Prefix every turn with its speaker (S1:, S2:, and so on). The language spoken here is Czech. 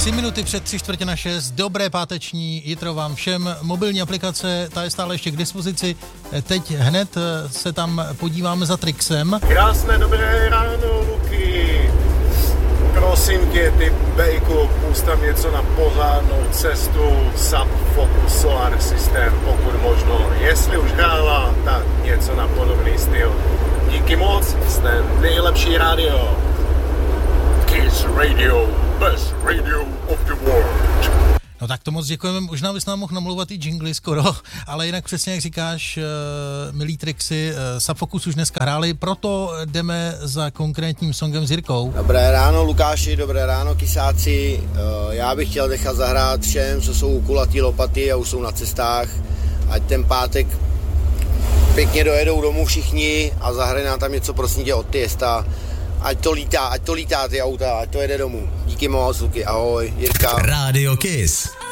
S1: 3 minuty před 5:45, dobré páteční jitro vám všem. Mobilní aplikace, ta je stále ještě k dispozici. Teď hned se tam podíváme za Trixem.
S2: Krásné dobré ráno, Luky. Prosím tě, ty bejku, pust tam něco na pořádnou cestu, Subfocus Solar System, pokud možno. Jestli už hrála, tak něco na podobný styl. Díky moc, jste nejlepší rádio. Kiss Radio, best radio of the world.
S1: No tak to moc děkujeme, možná bys nám mohl namlouvat i jingly skoro, ale jinak přesně jak říkáš, milí Trixy, Subfocus už dneska hráli, proto jdeme za konkrétním songem s Jirkou.
S3: Dobré ráno Lukáši, dobré ráno Kysáci, já bych chtěl nechat zahrát všem, co jsou u kulatý lopaty a už jsou na cestách, ať ten pátek pěkně dojedou domů všichni a zahrají nám tam něco prosím tě od Tiesta. Ať to lítá ty auta, ať to jede domů. Díky moc, Luky, ahoj, Jirka.
S4: Radio Kiss.